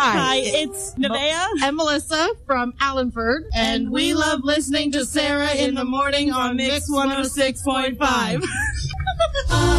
Hi, it's Nevaeh and Melissa from Allenford. and we love listening to Sarah in the morning on Mix 106.5.